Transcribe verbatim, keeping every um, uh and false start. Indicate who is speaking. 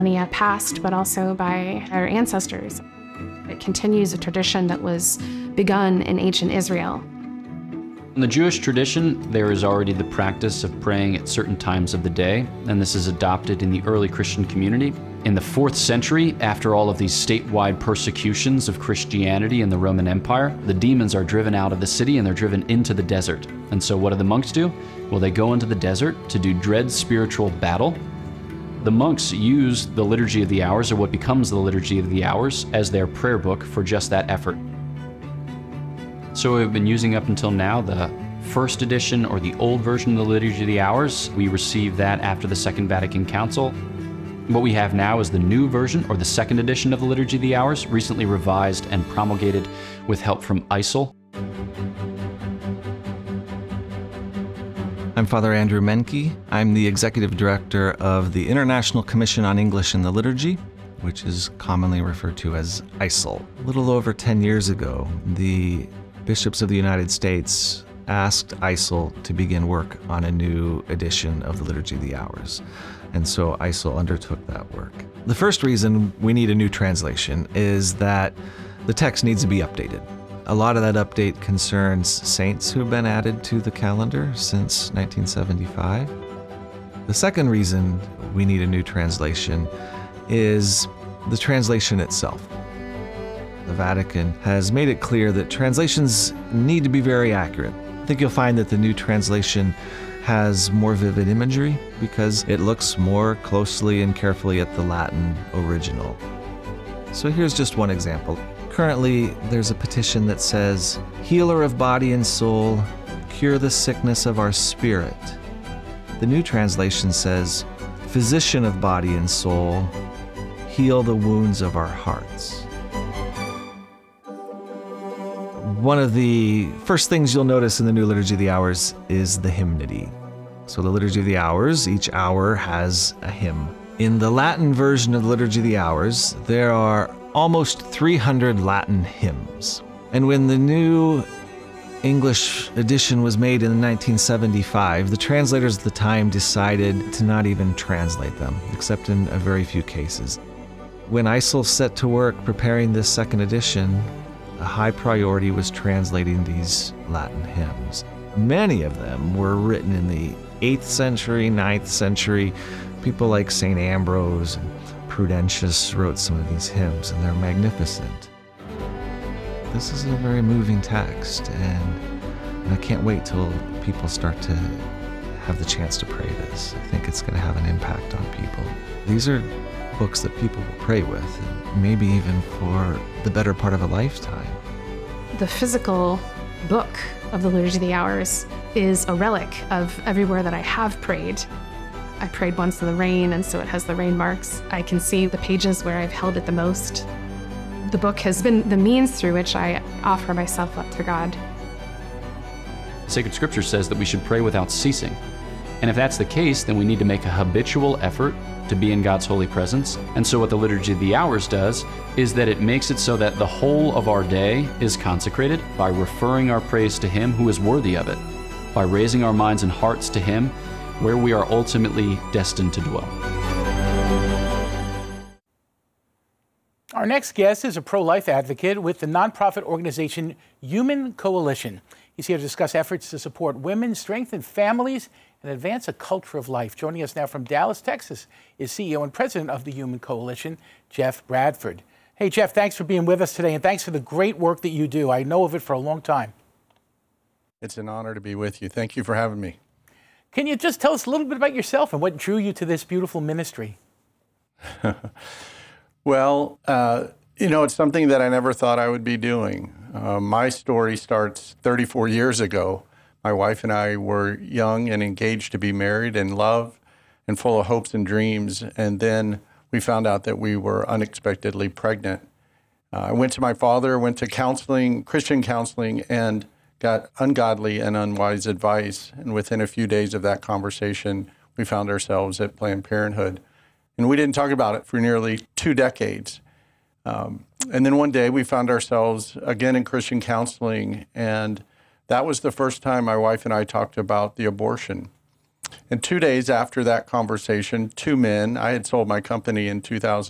Speaker 1: millennia past, but also by our ancestors. It continues a tradition that was begun in ancient Israel.
Speaker 2: In the Jewish tradition, there is already the practice of praying at certain times of the day, and this is adopted in the early Christian community. In the fourth century, after all of these statewide persecutions of Christianity in the Roman Empire, the demons are driven out of the city and they're driven into the desert. And so what do the monks do? Well, they go into the desert to do dread spiritual battle. The monks use the Liturgy of the Hours, or what becomes the Liturgy of the Hours, as their prayer book for just that effort. So we've been using up until now the first edition, or the old version of the Liturgy of the Hours. We received that after the Second Vatican Council. What we have now is the new version, or the second edition of the Liturgy of the Hours, recently revised and promulgated with help from I S I L.
Speaker 3: I'm Father Andrew Menke. I'm the Executive Director of the International Commission on English in the Liturgy, which is commonly referred to as I S I L. A little over ten years ago, the bishops of the United States asked I S I L to begin work on a new edition of the Liturgy of the Hours. And so I S I L undertook that work. The first reason we need a new translation is that the text needs to be updated. A lot of that update concerns saints who've been added to the calendar since nineteen seventy-five. The second reason we need a new translation is the translation itself. The Vatican has made it clear that translations need to be very accurate. I think you'll find that the new translation has more vivid imagery because it looks more closely and carefully at the Latin original. So here's just one example. Currently, there's a petition that says, "Healer of body and soul, cure the sickness of our spirit." The new translation says, "Physician of body and soul, heal the wounds of our hearts." One of the first things you'll notice in the new Liturgy of the Hours is the hymnody. So the Liturgy of the Hours, each hour has a hymn. In the Latin version of the Liturgy of the Hours, there are almost three hundred Latin hymns. And when the new English edition was made in nineteen seventy-five, the translators at the time decided to not even translate them, except in a very few cases. When I S I L set to work preparing this second edition, a high priority was translating these Latin hymns. Many of them were written in the eighth century, ninth century. People like Saint Ambrose and Prudentius wrote some of these hymns, and they're magnificent. This is a very moving text, and, and I can't wait till people start to have the chance to pray this. I think it's going to have an impact on people. These are books that people will pray with, and maybe even for the better part of a lifetime.
Speaker 1: The physical book of the Liturgy of the Hours is a relic of everywhere that I have prayed. I prayed once in the rain, and so it has the rain marks. I can see the pages where I've held it the most. The book has been the means through which I offer myself up to God.
Speaker 2: Sacred Scripture says that we should pray without ceasing. And if that's the case, then we need to make a habitual effort to be in God's holy presence. And so what the Liturgy of the Hours does is that it makes it so that the whole of our day is consecrated by referring our praise to Him who is worthy of it, by raising our minds and hearts to Him where we are ultimately destined to dwell.
Speaker 4: Our next guest is a pro-life advocate with the nonprofit organization Human Coalition. He's here to discuss efforts to support women, strengthen families, and advance a culture of life. Joining us now from Dallas, Texas, is C E O and President of the Human Coalition, Jeff Bradford. Hey, Jeff, thanks for being with us today, and thanks for the great work that you do. I know of it for a long time.
Speaker 5: It's an honor to be with you. Thank you for having me.
Speaker 4: Can you just tell us a little bit about yourself and what drew you to this beautiful ministry?
Speaker 5: Well, uh, you know, it's something that I never thought I would be doing. Uh, my story starts thirty-four years ago. My wife and I were young and engaged to be married and loved and full of hopes and dreams. And then we found out that we were unexpectedly pregnant. Uh, I went to my father, went to counseling, Christian counseling, and got ungodly and unwise advice. And within a few days of that conversation, we found ourselves at Planned Parenthood. And we didn't talk about it for nearly two decades. Um, and then one day we found ourselves again in Christian counseling, and that was the first time my wife and I talked about the abortion. And two days after that conversation, two men, I had sold my company in two thousand